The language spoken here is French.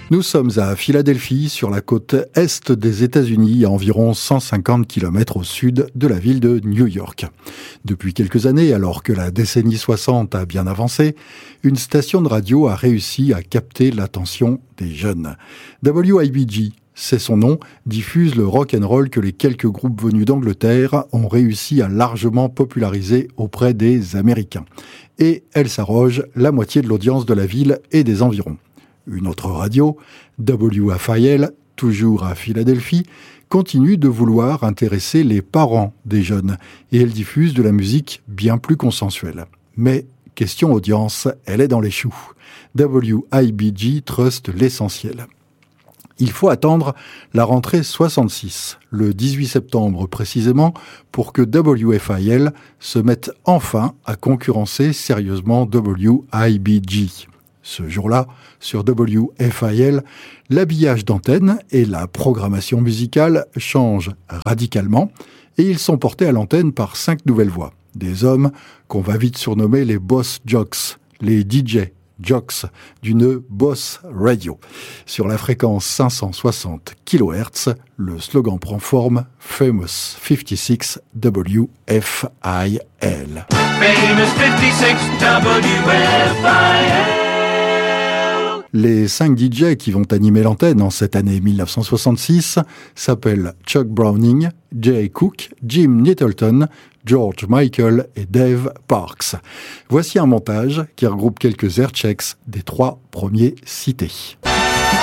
Nous sommes à Philadelphie, sur la côte est des États-Unis, à environ 150 km au sud de la ville de New York. Depuis quelques années, alors que la décennie 60 a bien avancé, une station de radio a réussi à capter l'attention des jeunes. WIBG, c'est son nom, diffuse le rock and roll que les quelques groupes venus d'Angleterre ont réussi à largement populariser auprès des Américains. Et elle s'arroge la moitié de l'audience de la ville et des environs. Une autre radio, WFIL, toujours à Philadelphie, continue de vouloir intéresser les parents des jeunes et elle diffuse de la musique bien plus consensuelle. Mais, question audience, elle est dans les choux. WIBG truste l'essentiel. Il faut attendre la rentrée 66, le 18 septembre précisément, pour que WFIL se mette enfin à concurrencer sérieusement WIBG. Ce jour-là, sur WFIL, l'habillage d'antenne et la programmation musicale changent radicalement et ils sont portés à l'antenne par 5 nouvelles voix. Des hommes qu'on va vite surnommer les boss jocks, les DJ jocks d'une boss radio. Sur la fréquence 560 kHz, le slogan prend forme Famous 56 WFIL. Famous 56 WFIL. Les 5 DJ qui vont animer l'antenne en cette année 1966 s'appellent Chuck Browning, Jay Cook, Jim Nettleton, George Michael et Dave Parks. Voici un montage qui regroupe quelques airchecks des 3 premiers cités.